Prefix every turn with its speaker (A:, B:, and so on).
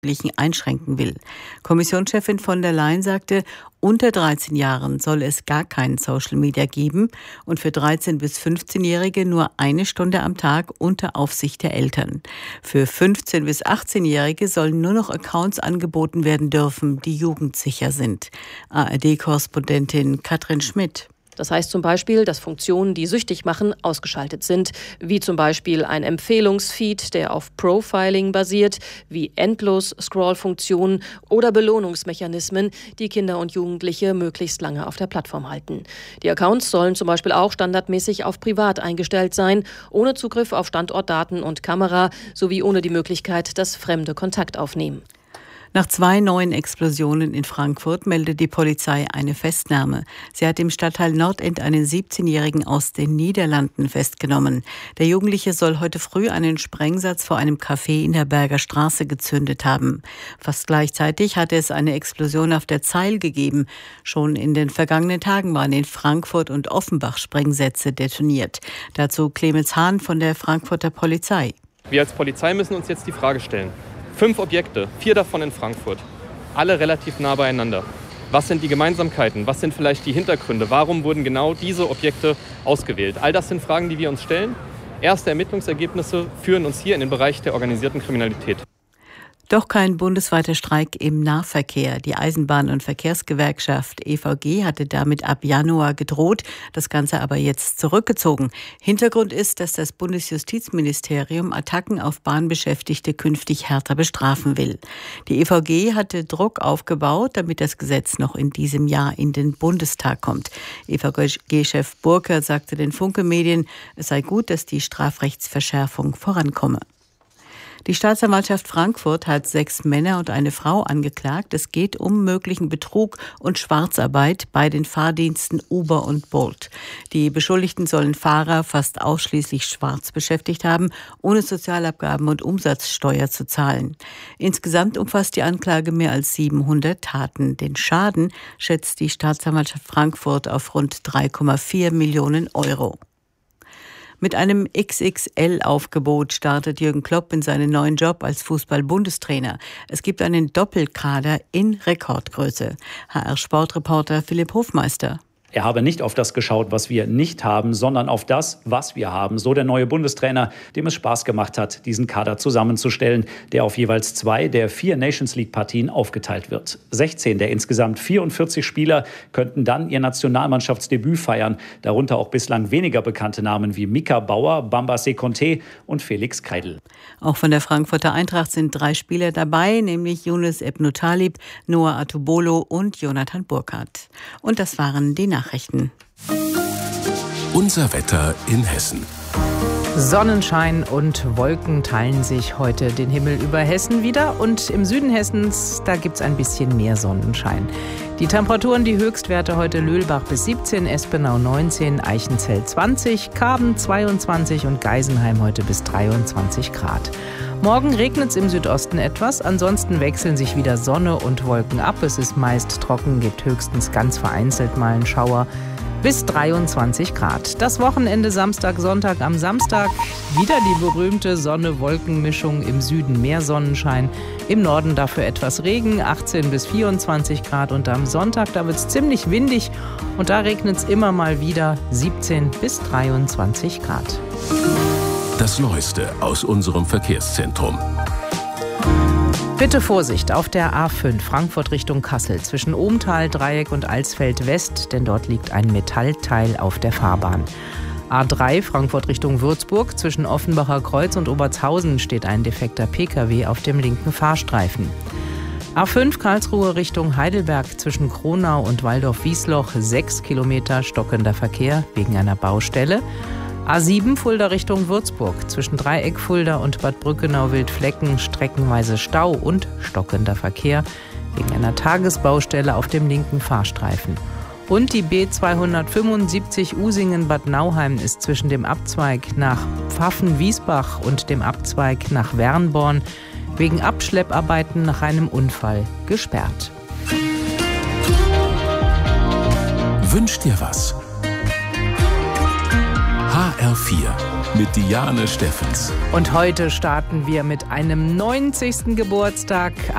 A: einschränken will. Kommissionschefin von der Leyen sagte, unter 13 Jahren soll es gar kein Social Media geben und für 13- bis 15-Jährige nur 1 Stunde am Tag unter Aufsicht der Eltern. Für 15- bis 18-Jährige sollen nur noch Accounts angeboten werden dürfen, die jugendsicher sind. ARD-Korrespondentin Katrin Schmidt.
B: Das heißt zum Beispiel, dass Funktionen, die süchtig machen, ausgeschaltet sind, wie zum Beispiel ein Empfehlungsfeed, der auf Profiling basiert, wie Endlos-Scroll-Funktionen oder Belohnungsmechanismen, die Kinder und Jugendliche möglichst lange auf der Plattform halten. Die Accounts sollen zum Beispiel auch standardmäßig auf privat eingestellt sein, ohne Zugriff auf Standortdaten und Kamera, sowie ohne die Möglichkeit, dass Fremde Kontakt aufnehmen.
A: Nach 2 neuen Explosionen in Frankfurt meldet die Polizei eine Festnahme. Sie hat im Stadtteil Nordend einen 17-Jährigen aus den Niederlanden festgenommen. Der Jugendliche soll heute früh einen Sprengsatz vor einem Café in der Berger Straße gezündet haben. Fast gleichzeitig hatte es eine Explosion auf der Zeil gegeben. Schon in den vergangenen Tagen waren in Frankfurt und Offenbach Sprengsätze detoniert. Dazu Clemens Hahn von der Frankfurter Polizei.
C: Wir als Polizei müssen uns jetzt die Frage stellen. 5 Objekte, 4 davon in Frankfurt, alle relativ nah beieinander. Was sind die Gemeinsamkeiten? Was sind vielleicht die Hintergründe? Warum wurden genau diese Objekte ausgewählt? All das sind Fragen, die wir uns stellen. Erste Ermittlungsergebnisse führen uns hier in den Bereich der organisierten Kriminalität.
A: Doch kein bundesweiter Streik im Nahverkehr. Die Eisenbahn- und Verkehrsgewerkschaft EVG hatte damit ab Januar gedroht, das Ganze aber jetzt zurückgezogen. Hintergrund ist, dass das Bundesjustizministerium Attacken auf Bahnbeschäftigte künftig härter bestrafen will. Die EVG hatte Druck aufgebaut, damit das Gesetz noch in diesem Jahr in den Bundestag kommt. EVG-Chef Burkert sagte den Funke-Medien, es sei gut, dass die Strafrechtsverschärfung vorankomme. Die Staatsanwaltschaft Frankfurt hat 6 Männer und eine Frau angeklagt. Es geht um möglichen Betrug und Schwarzarbeit bei den Fahrdiensten Uber und Bolt. Die Beschuldigten sollen Fahrer fast ausschließlich schwarz beschäftigt haben, ohne Sozialabgaben und Umsatzsteuer zu zahlen. Insgesamt umfasst die Anklage mehr als 700 Taten. Den Schaden schätzt die Staatsanwaltschaft Frankfurt auf rund 3,4 Millionen Euro. Mit einem XXL-Aufgebot startet Jürgen Klopp in seinen neuen Job als Fußball-Bundestrainer. Es gibt einen Doppelkader in Rekordgröße. HR-Sportreporter Philipp Hofmeister.
D: Er habe nicht auf das geschaut, was wir nicht haben, sondern auf das, was wir haben. So der neue Bundestrainer, dem es Spaß gemacht hat, diesen Kader zusammenzustellen, der auf jeweils 2 der 4 Nations-League-Partien aufgeteilt wird. 16 der insgesamt 44 Spieler könnten dann ihr Nationalmannschaftsdebüt feiern. Darunter auch bislang weniger bekannte Namen wie Mika Bauer, Bamba Sekonte und Felix Kreidl.
A: Auch von der Frankfurter Eintracht sind 3 Spieler dabei, nämlich Younes Ebnou Talib, Noah Atubolo und Jonathan Burkhardt. Und das waren die Nachrichten.
E: Unser Wetter in Hessen.
F: Sonnenschein und Wolken teilen sich heute den Himmel über Hessen wieder. Und im Süden Hessens, da gibt es ein bisschen mehr Sonnenschein. Die Temperaturen, die Höchstwerte heute Löhlbach bis 17, Espenau 19, Eichenzell 20, Karben 22 und Geisenheim heute bis 23 Grad. Morgen regnet es im Südosten etwas, ansonsten wechseln sich wieder Sonne und Wolken ab. Es ist meist trocken, gibt höchstens ganz vereinzelt mal einen Schauer. Bis 23 Grad. Das Wochenende Samstag, Sonntag. Am Samstag wieder die berühmte Sonne-Wolken-Mischung. Im Süden mehr Sonnenschein, im Norden dafür etwas Regen, 18 bis 24 Grad. Und am Sonntag, da wird es ziemlich windig und da regnet es immer mal wieder, 17 bis 23 Grad.
E: Das Neueste aus unserem Verkehrszentrum.
F: Bitte Vorsicht auf der A5 Frankfurt Richtung Kassel zwischen Ohmtal, Dreieck und Alsfeld West, denn dort liegt ein Metallteil auf der Fahrbahn. A3 Frankfurt Richtung Würzburg zwischen Offenbacher Kreuz und Obertshausen steht ein defekter Pkw auf dem linken Fahrstreifen. A5 Karlsruhe Richtung Heidelberg zwischen Kronau und Waldorf-Wiesloch 6 Kilometer stockender Verkehr wegen einer Baustelle. A7 Fulda Richtung Würzburg zwischen Dreieck Fulda und Bad Brückenau-Wildflecken streckenweise Stau und stockender Verkehr wegen einer Tagesbaustelle auf dem linken Fahrstreifen. Und die B275 Usingen-Bad Nauheim ist zwischen dem Abzweig nach Pfaffen-Wiesbach und dem Abzweig nach Wernborn wegen Abschlepparbeiten nach einem Unfall gesperrt.
E: Wünsch dir was? HR4 mit Diane Steffens.
F: Und heute starten wir mit einem 90. Geburtstag.